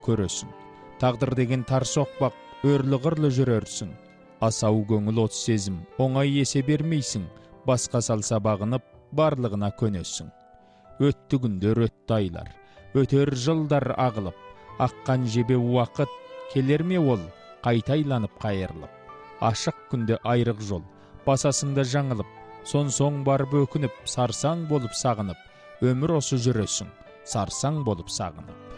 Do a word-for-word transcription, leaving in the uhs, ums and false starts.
көрөсүң. Тагдыр деген тар сокпак, өрлü кырлы жүрөрсүң. Асау көңүл от сезим, оңай эсе бермейсиң. Баска салса багынып, барлыгына көнөсүң. Өттү күндөр, өттү айлар, өтөр жылдар агылып, аккан жебе убакыт, келерме ол кайта айланып кайрылып. Ашык күндө айрык жол, басасыңда жаңылып, сонсоң барып өкүнүп, сарсаң болуп сагынып, өмүр осу жүрөсүң, сарсаң болуп сагынып.